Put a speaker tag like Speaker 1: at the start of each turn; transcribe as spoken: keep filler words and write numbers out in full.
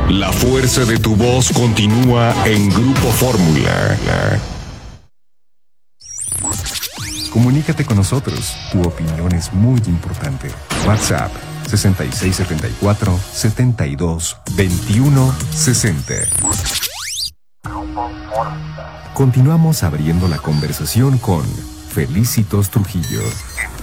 Speaker 1: La fuerza de tu voz continúa en Grupo Fórmula.
Speaker 2: Comunícate con nosotros. Tu opinión es muy importante. WhatsApp sesenta y seis setenta y cuatro, setenta y dos, veintiuno, sesenta. Continuamos abriendo la conversación con Felicitos Trujillo.